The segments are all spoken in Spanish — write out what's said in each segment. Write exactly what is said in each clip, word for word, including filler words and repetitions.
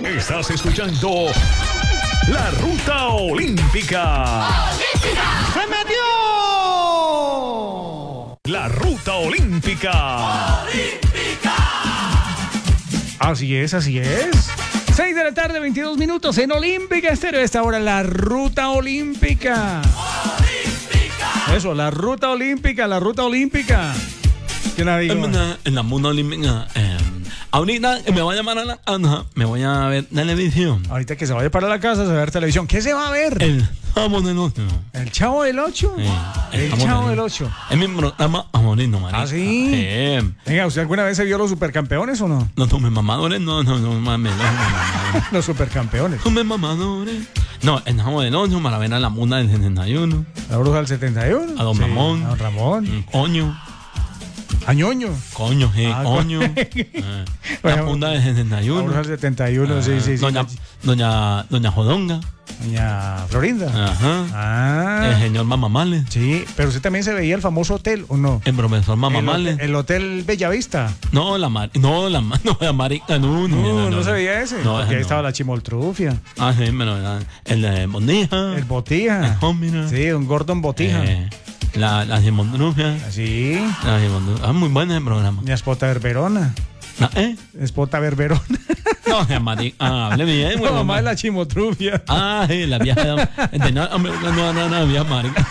Estás escuchando La Ruta Olímpica. ¡Olímpica! ¡Se metió! La Ruta Olímpica. ¡Olímpica! Así es, así es. seis de la tarde, veintidós minutos en Olímpica Estéreo. Esta hora la Ruta Olímpica. ¡Olímpica! Eso, la Ruta Olímpica, la Ruta Olímpica. ¿Quién la dijo? En la, en la Ruta Olímpica. Eh, ahorita me voy a llamar a la casa, me voy a ver televisión. Ahorita que se vaya para la casa, se va a ver televisión. ¿Qué se va a ver? El Chavo del Ocho. ¿El Chavo del Ocho? Sí, el Chavo del Ocho. Es mi programa favorito, marica. ¿Ah, sí? Sí. Venga, ¿usted alguna vez se vio los supercampeones o no? No tomes mamadores, no, no, no mames, no tomes mamadores. Los supercampeones. Tomes mamadores. No, el Chavo del Ocho para ver a la muna del setenta y uno. La bruja del setenta y uno. A don Sí, Ramón. A don Ramón. Mm, Coño. A Ñoño. Coño, sí, Ah, coño. co- Eh, Bueno, la funda del setenta y La bruja uno. del setenta y uno, sí, sí, sí. Doña, doña, doña Jodonga. Doña Florinda. Ajá. Ah. El señor Mamamales. Sí, pero usted también se veía el famoso hotel, ¿o no? El profesor El Mamamales. hotel, el hotel Bellavista. No, la mar, no, la mar, no, la marica, no, no, No, no, se veía ese. No, porque ese ahí no. estaba la chimoltrufia, Ah, sí, pero el de Botija. el Botija. El Homina. Sí, un Gordon Botija. Eh, la, la Simondrufia. Así. La Simondrufia. Ah, muy bueno el programa. La Espota Berberona. Ah, ¿eh? Espota Berberona. No, la marica. Ah, hable bien, La güey. mamá de la chimotrufia. Ah, sí, la vieja. de- No, no, no, no, no, vieja marica.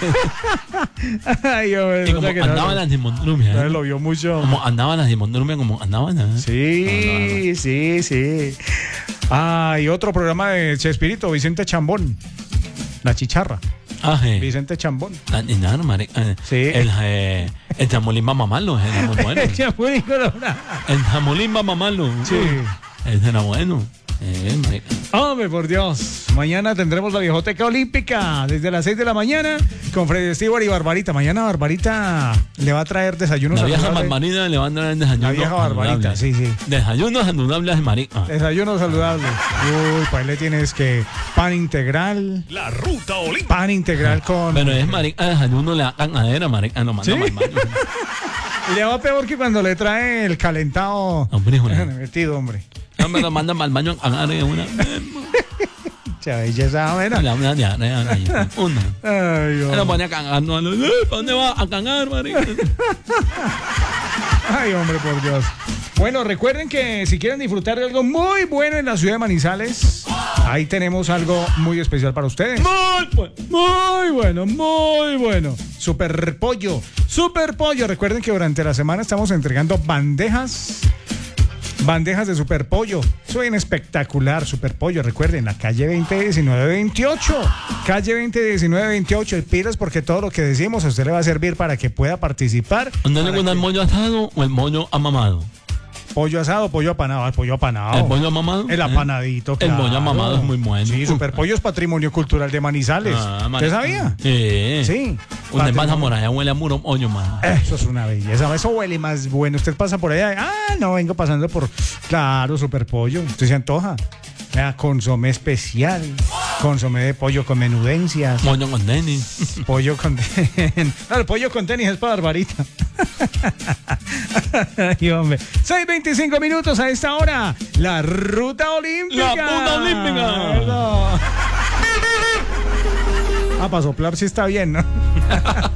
Ay, hombre. Y no como sé qué andaba no, la Simondrufia. no, lo vio mucho. Como andaba la Simondrufia, como andaban. ¿eh? Sí, sí, sí. Ah, y otro programa de Chespirito, Vicente Chambón. La Chicharra. Ah, sí. Vicente Chambón. La niña, marica. Eh, Sí. El, eh, el Chamolín Mamamalo, era muy bueno. El Chambón y Colorado. El Chamolín Mamamalo. Sí. Ese era bueno. Eh, marica. Hombre, por Dios. Mañana tendremos la Viejoteca Olímpica desde las seis de la mañana con Freddy Stewart y Barbarita. Mañana Barbarita le va a traer desayunos La vieja saludables. Barbarita le van a dar el desayuno. La vieja Barbarita, saludable. sí, sí. Desayuno saludable de marica. Desayuno saludable. Uy, para él le tienes que pan integral. La Ruta Olímpica. Pan integral con... Pero es marica, desayuno le da ganadera, marica. No manda ¿Sí? mal baño. Y le va peor que cuando le trae el calentado. Hombre, hijo de- Metido, hombre. No me lo manda mal baño a ganar una. Chaval, ya sabe, ¿no? La una diarrea. ahí, Una. Ay, Se lo hombre. pone a cagar. No, no, no, ¿para dónde va a cagar, marica? Ay, hombre, por Dios. Bueno, recuerden que si quieren disfrutar de algo muy bueno en la ciudad de Manizales, ahí tenemos algo muy especial para ustedes. Muy bueno. Muy bueno, muy bueno. Super pollo, super pollo. Recuerden que durante la semana estamos entregando bandejas. Bandejas de super pollo. Suena espectacular, super pollo. Recuerden, la calle veinte diecinueve veintiocho. Calle veinte diecinueve veintiocho. Y pilas porque todo lo que decimos a usted le va a servir para que pueda participar. ¿Dónde le Para gusta el que- mollo asado o el mollo amamado? Pollo asado, pollo apanado, el pollo apanado. ¿El pollo amamado? El ¿Eh? apanadito, El claro. pollo amamado es muy bueno. Sí, super pollo es patrimonio cultural de Manizales. Ah, ¿Usted marica. sabía? Sí. Sí. Usted pasa Patrimonio- por allá, huele a muro pollo, man. Eso es una belleza, eso huele más bueno. Usted pasa por allá, ah, no, vengo pasando por, claro, super pollo. Usted se antoja. Vea, consomé especial, consomé de pollo con menudencias, Pollo con tenis. pollo con tenis. No, el pollo con tenis es para Barbarita. Ay, hombre. seis veinticinco minutos a esta hora. La Ruta Olímpica. La Ruta Olímpica. Eso. Ah, para soplar sí está bien, ¿no?